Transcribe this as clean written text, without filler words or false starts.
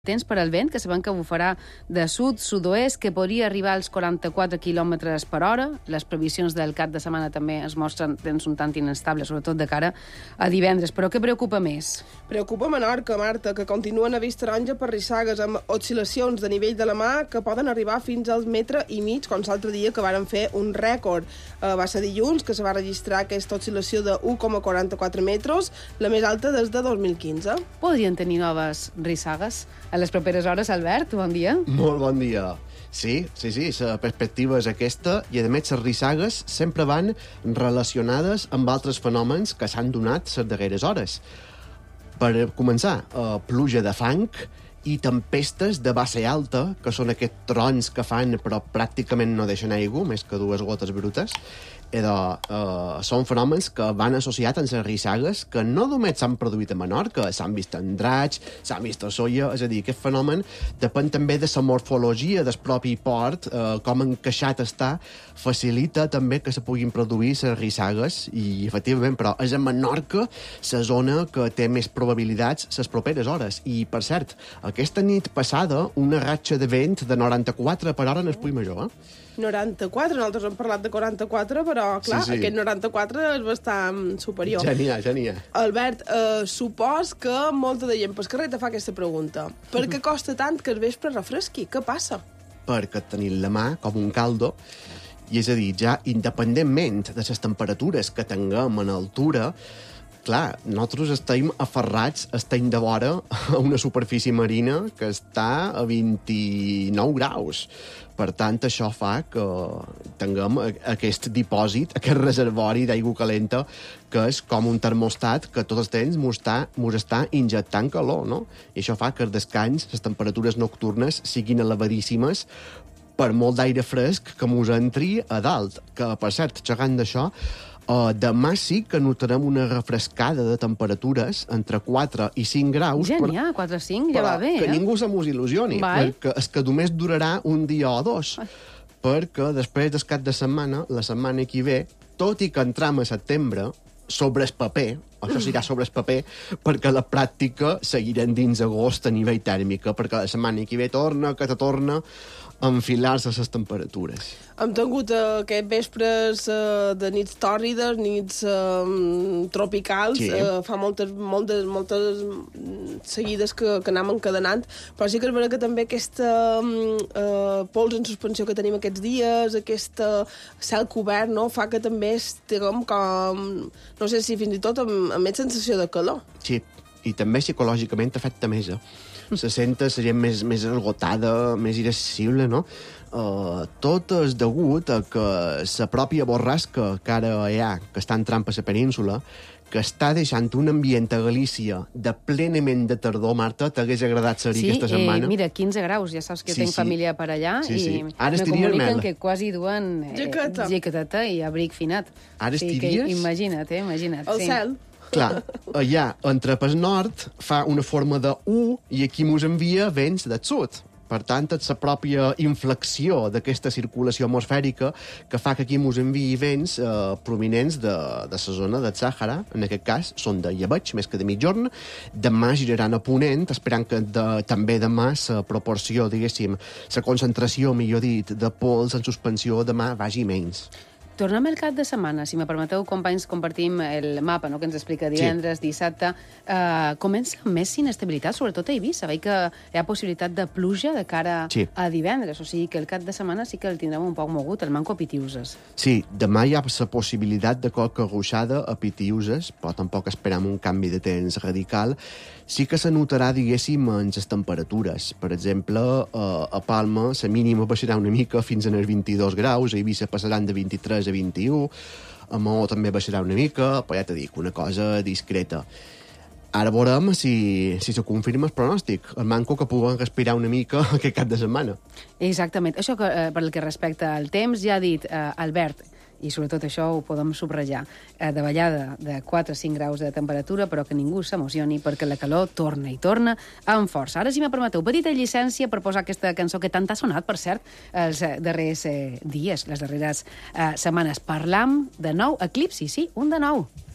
Temps per al vent, que sabem que bufarà de sud-sud-oest, que podria arribar als 44 km per hora. Les previsions del cap de setmana també es mostren temps un tant inestables, sobretot de cara a divendres. Però què preocupa més? Preocupa Menorca, Marta, que continuen a vist taronja per rissagues amb oscil·lacions de nivell de la mà que poden arribar fins al metre i mig, com l'altre dia que varen fer un rècord. Va ser dilluns que se va registrar aquesta oscil·lació de 1,44 metres, la més alta des de 2015. Podrien tenir noves rissagues a les properes hores, Albert? Bon dia. Molt bon dia. Sí, la perspectiva és aquesta i, a més, les rissagues sempre van relacionades amb altres fenòmens que s'han donat les darreres hores. Per començar, pluja de fang i tempestes de base alta, que són aquests trons que fan però pràcticament no deixen aigua, més que dues gotes brutes. Són fenòmens que van associats amb les rissagues que no només s'han produït a Menorca, s'han vist en Draig, s'han vist a Sóller, és a dir, aquest fenomen depèn també de la morfologia del propi port, com encaixat està, facilita també que se puguin produir les rissagues i, efectivament, però és a Menorca la zona que té més probabilitats les properes hores. I, per cert, aquesta nit passada, una ratxa de vent de 94 per hora en el Puig Major, 94, nosaltres hem parlat de 44, però, clar, sí. Aquest 94 és bastant superior. Ja n'hi ha. Albert, supos que molta de gent pel carrer te fa aquesta pregunta. Per què costa tant que el vespre refresqui? Què passa? Perquè tenim la mà com un caldo, i és a dir, ja independentment de les temperatures que tinguem en altura, clar, nosaltres estem aferrats, estem de vora a una superfície marina que està a 29 graus. Per tant, això fa que tinguem aquest dipòsit, aquest reservori d'aigua calenta, que és com un termostat que tot el temps mos està injectant calor, no? I això fa que el descans, les temperatures nocturnes, siguin elevadíssimes per molt d'aire fresc que mos entri a dalt. Que, per cert, xerrant d'això, demà sí que notarem una refrescada de temperatures entre 4 i 5 graus. Ja n'hi ha, 4 o 5, ja va bé. Que ningú se mos il·lusioni, perquè és que només durarà un dia o dos. Perquè després del cap de setmana, la setmana que ve, tot i que entram a setembre, sobre el paper, això serà sobre el paper, perquè la pràctica seguirem dins agost a nivell tèrmica, perquè la setmana que ve torna a enfilar-se les temperatures. Hem tingut aquests vespres de nits tòrrides, nits tropicals, sí. Fa moltes seguides que anem encadenant, però sí que és veritat que també aquesta pols en suspensió que tenim aquests dies, aquest cel cobert, no, fa que també estiguem com, no sé si fins i tot amb més sensació de calor. Sí, i també psicològicament afecta més, se senta la gent més esgotada, més irascible, no? Tot és degut a que la pròpia borrasca que ara hi ha, que està entrant per la península, que està deixant un ambient a Galícia de plenament de tardor, Marta, t'hagués agradat ser-hi aquesta setmana? Mira, 15 graus, ja saps que tinc família per allà, i ara me comuniquen que quasi duen jaqueteta i abric finat. Ara estiries? Imagina't. El cel. Clar, allà, entre pel nord, fa una forma de U i aquí mos envia vents del sud. Per tant, és la pròpia inflexió d'aquesta circulació atmosfèrica que fa que aquí mos enviï vents prominents de la zona del Sàhara. En aquest cas, són de llebeig, més que de mitjorn. Demà giraran a ponent, esperant que també demà la proporció, diguéssim, la concentració, millor dit, de pols en suspensió demà vagi menys. Tornem al cap de setmana. Si me permeteu, companys, compartim el mapa, no?, que ens explica divendres, dissabte. Comença amb més inestabilitat, sobretot a Eivissa. Veig que hi ha possibilitat de pluja de cara a divendres. O sigui que el cap de setmana sí que el tindrem un poc mogut, el manco a Pitiuses. Sí, demà hi ha la possibilitat de qualque ruixada a Pitiuses, però tampoc esperam un canvi de temps radical. Sí que se notarà, diguéssim, en les temperatures. Per exemple, a Palma la mínima baixarà una mica fins als 22 graus, a Eivissa passaran de 23 a 21, a Maó també baixarà una mica, però ja t'he dit, una cosa discreta. Ara veurem si se confirma el pronòstic. El manco que puguem respirar una mica aquest cap de setmana. Exactament. Això per el que respecta al temps, ja ha dit Albert, i sobretot això ho podem subratllar, de ballada de 4 a 5 graus de temperatura, però que ningú s'emocioni perquè la calor torna i torna amb força. Ara, si me permeteu, petita llicència per posar aquesta cançó que tant ha sonat, per cert, els darrers dies, les darreres setmanes. Parlam de nou Eclipsi, sí, un de nou.